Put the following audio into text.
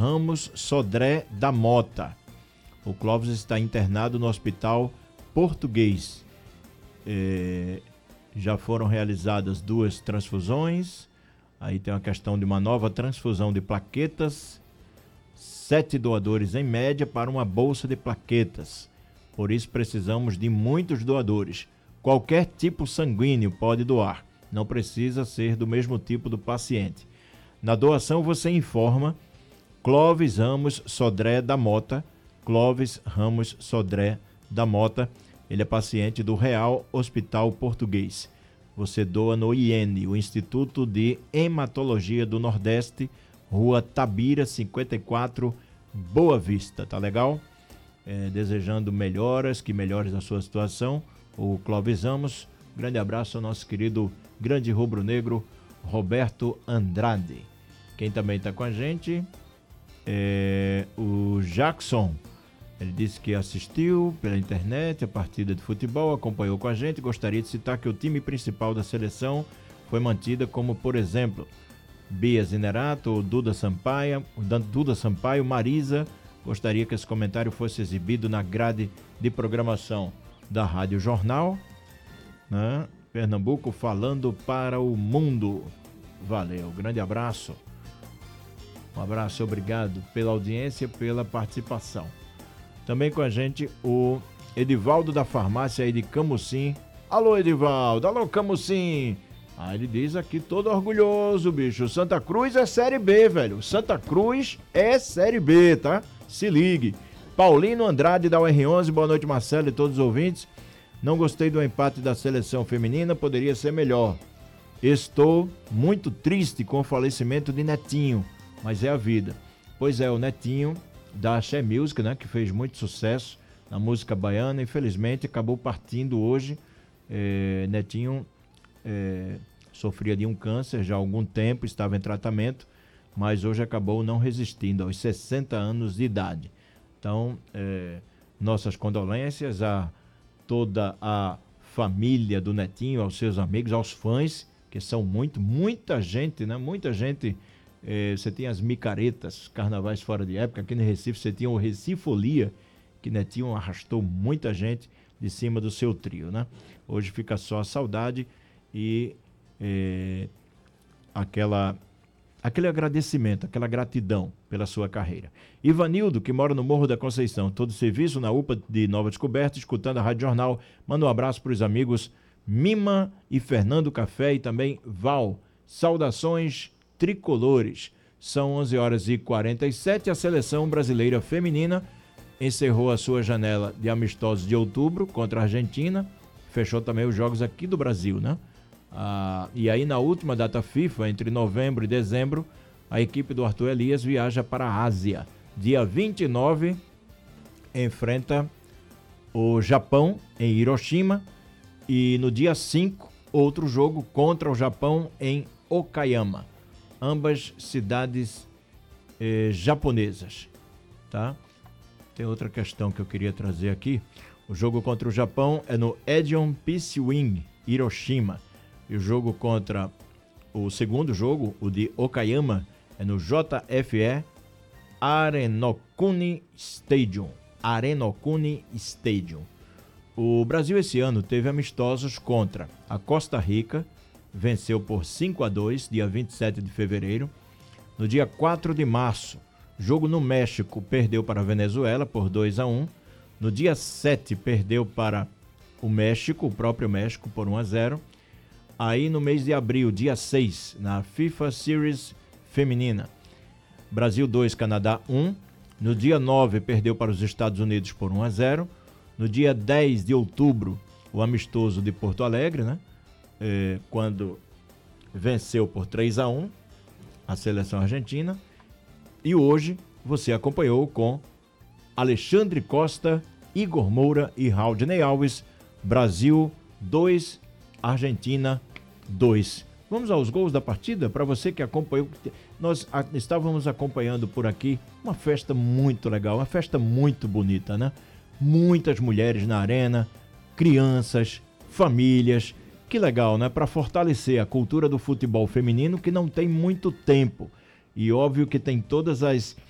Ramos Sodré da Mota. O Clóvis está internado no Hospital Português. Já foram realizadas 2 transfusões. Aí tem uma questão de uma nova transfusão de plaquetas. 7 doadores em média para uma bolsa de plaquetas. Por isso precisamos de muitos doadores. Qualquer tipo sanguíneo pode doar. Não precisa ser do mesmo tipo do paciente. Na doação você informa Clóvis Ramos Sodré da Mota. Clóvis Ramos Sodré da Mota. Ele é paciente do Real Hospital Português. Você doa no IN, o Instituto de Hematologia do Nordeste, Rua Tabira, 54, Boa Vista. Tá legal? Desejando melhoras, que melhores a sua situação. O Clóvis Ramos. Grande abraço ao nosso querido grande rubro-negro Roberto Andrade. Quem também está com a gente é o Jackson. Ele disse que assistiu pela internet a partida de futebol, acompanhou com a gente. Gostaria de citar que o time principal da seleção foi mantida como, por exemplo, Bia Zinerato, Duda Sampaio, Marisa. Gostaria que esse comentário fosse exibido na grade de programação da Rádio Jornal, né? Pernambuco falando para o mundo. Valeu, grande abraço. Um abraço, obrigado pela audiência, pela participação. Também com a gente o Edivaldo da farmácia aí de Camusim. Alô, Edivaldo. Alô, Camusim. Ele diz aqui todo orgulhoso, bicho. Santa Cruz é Série B, velho. Santa Cruz é Série B, tá? Se ligue. Paulino Andrade da UR11. Boa noite, Marcelo e todos os ouvintes. Não gostei do empate da seleção feminina. Poderia ser melhor. Estou muito triste com o falecimento de Netinho. Mas é a vida. Pois é, o Netinho da Axé Music, né, que fez muito sucesso na música baiana, infelizmente acabou partindo hoje. Netinho sofria de um câncer já há algum tempo, estava em tratamento, mas hoje acabou não resistindo aos 60 anos de idade. Então, nossas condolências a toda a família do Netinho, aos seus amigos, aos fãs, que são muita gente, né? Muita gente. Você tinha as micaretas, carnavais fora de época. Aqui no Recife você tinha o Recifolia, que Netinho arrastou muita gente de cima do seu trio, né? Hoje fica só a saudade e aquele agradecimento, aquela gratidão pela sua carreira. Ivanildo, que mora no Morro da Conceição, todo serviço na UPA de Nova Descoberta, escutando a Rádio Jornal, manda um abraço para os amigos Mima e Fernando Café e também Val. Saudações tricolores. São 11h47. A seleção brasileira feminina encerrou a sua janela de amistosos de outubro contra a Argentina. Fechou também os jogos aqui do Brasil, né? E aí na última data FIFA, entre novembro e dezembro, a equipe do Arthur Elias viaja para a Ásia. Dia 29 enfrenta o Japão em Hiroshima e no dia 5 outro jogo contra o Japão em Okayama. Ambas cidades japonesas, tá? Tem outra questão que eu queria trazer aqui. O jogo contra o Japão é no Edion Peace Wing, Hiroshima. E o segundo jogo, o de Okayama, é no JFE Arenokuni Stadium. O Brasil esse ano teve amistosos contra a Costa Rica, venceu por 5-2, dia 27 de fevereiro. No dia 4 de março, jogo no México, perdeu para a Venezuela por 2-1. No dia 7, perdeu para o México, o próprio México, por 1-0. Aí no mês de abril, dia 6, na FIFA Series Feminina, Brasil 2, Canadá 1. No dia 9, perdeu para os Estados Unidos por 1-0. No dia 10 de outubro, o amistoso de Porto Alegre, né? Quando venceu por 3-1 a seleção argentina. E hoje você acompanhou com Alexandre Costa, Igor Moura e Raudney Alves. Brasil 2, Argentina 2. Vamos aos gols da partida? Para você que acompanhou, nós estávamos acompanhando por aqui uma festa muito legal, uma festa muito bonita, né? Muitas mulheres na arena, crianças, famílias. Que legal, né? Para fortalecer a cultura do futebol feminino, que não tem muito tempo. E óbvio que tem todas as